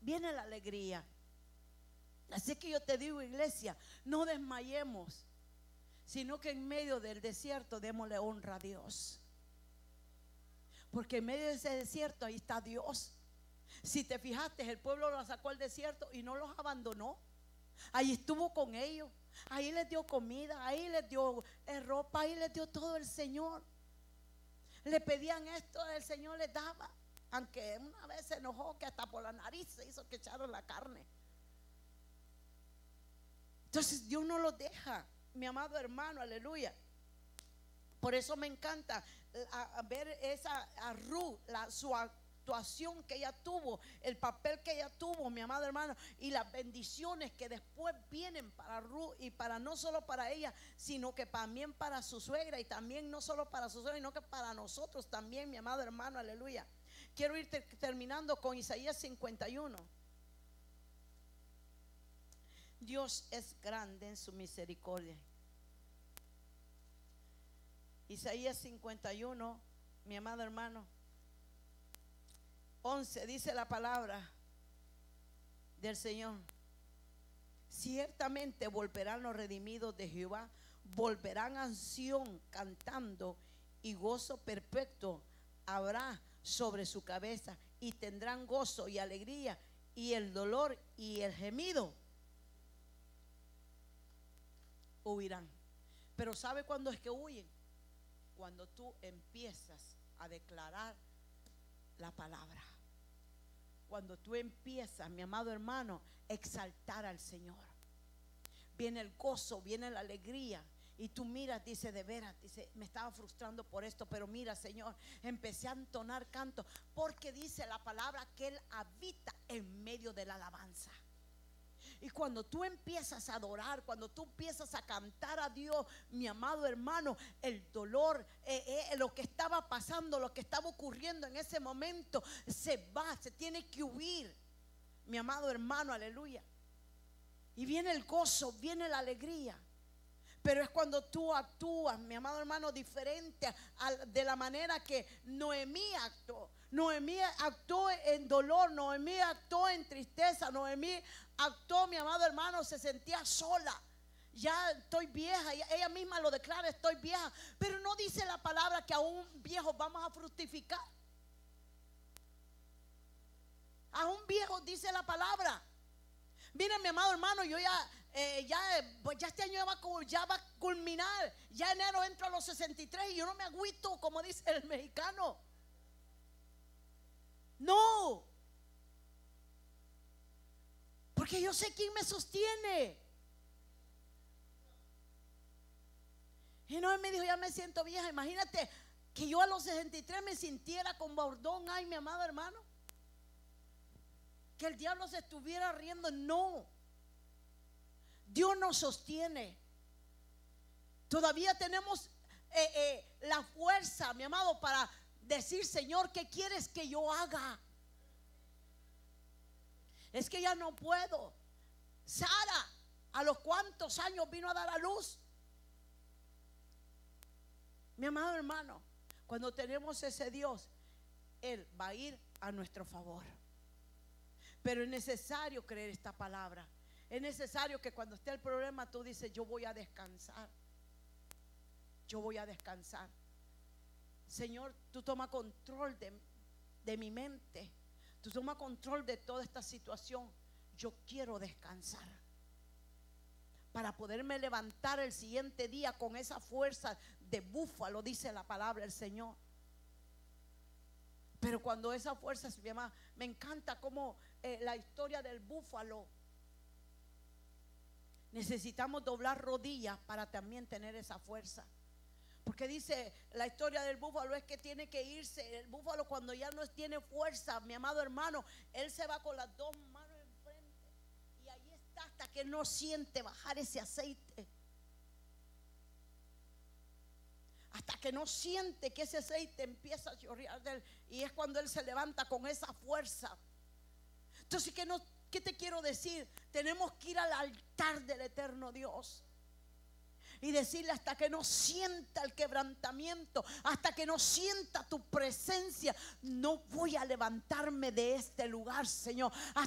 viene la alegría. Así que yo te digo, iglesia, no desmayemos, sino que en medio del desierto démosle honra a Dios. Porque en medio de ese desierto ahí está Dios. Si te fijaste, el pueblo lo sacó al desierto y no los abandonó. Ahí estuvo con ellos, ahí les dio comida, ahí les dio ropa, ahí les dio todo el Señor. Le pedían esto, el Señor les daba. Aunque una vez se enojó que hasta por la nariz se hizo que echaron la carne. Entonces Dios no los deja, mi amado hermano, aleluya. Por eso me encanta ver a Ruth, su actuación que ella tuvo, el papel que ella tuvo, mi amado hermano, y las bendiciones que después vienen para Ruth, y para no solo para ella, sino que también para su suegra, y también no solo para su suegra, sino que para nosotros también, mi amado hermano, aleluya. Quiero ir terminando con Isaías 51. Dios es grande en su misericordia. Isaías 51, mi amado hermano, 11, dice la palabra del Señor: ciertamente volverán los redimidos de Jehová, volverán a Sión cantando, y gozo perpetuo habrá sobre su cabeza, y tendrán gozo y alegría, y el dolor y el gemido huirán. Pero ¿sabe cuándo es que huyen? Cuando tú empiezas a declarar la palabra. Cuando tú empiezas, mi amado hermano, a exaltar al Señor, viene el gozo, viene la alegría. Y tú miras, dice, de veras, dice, me estaba frustrando por esto, pero mira, Señor, empecé a entonar canto, porque dice la palabra que Él habita en medio de la alabanza. Y cuando tú empiezas a adorar, cuando tú empiezas a cantar a Dios, mi amado hermano, el dolor, lo que estaba pasando, lo que estaba ocurriendo en ese momento, se va, se tiene que huir, mi amado hermano, aleluya. Y viene el gozo, viene la alegría. Pero es cuando tú actúas, mi amado hermano, diferente de la manera que Noemí actuó. Noemí actuó en dolor, Noemí actuó en tristeza, Noemí actuó, mi amado hermano, se sentía sola. Ya estoy vieja, ella misma lo declara, estoy vieja. Pero no dice la palabra que aún viejos vamos a fructificar. Aún viejos dice la palabra. Miren, mi amado hermano, yo ya este año ya va a culminar. Ya enero entro a los 63 y yo no me agüito, como dice el mexicano. No, porque yo sé quién me sostiene. Y no me dijo, ya me siento vieja. Imagínate que yo a los 63 me sintiera con bordón. Ay, mi amado hermano, que el diablo se estuviera riendo. No, Dios nos sostiene. Todavía tenemos la fuerza, mi amado, para decir, Señor, ¿qué quieres que yo haga? Es que ya no puedo. Sara, ¿a los cuántos años vino a dar a luz? Mi amado hermano, cuando tenemos ese Dios, Él va a ir a nuestro favor. Pero es necesario creer esta palabra. Es necesario que cuando esté el problema tú dices, yo voy a descansar. Yo voy a descansar. Señor, tú toma control de mi mente. Tú toma control de toda esta situación. Yo quiero descansar para poderme levantar el siguiente día con esa fuerza de búfalo, dice la palabra del Señor. Pero cuando esa fuerza se llama, me encanta como la historia del búfalo. Necesitamos doblar rodillas para también tener esa fuerza. Porque dice la historia del búfalo es que tiene que irse. El búfalo cuando ya no tiene fuerza, mi amado hermano, él se va con las dos manos enfrente. Y ahí está hasta que no siente bajar ese aceite. Hasta que no siente que ese aceite empieza a chorrear de él. Y es cuando él se levanta con esa fuerza. Entonces, ¿qué te quiero decir? Tenemos que ir al altar del eterno Dios y decirle, hasta que no sienta el quebrantamiento, hasta que no sienta tu presencia, no voy a levantarme de este lugar, Señor.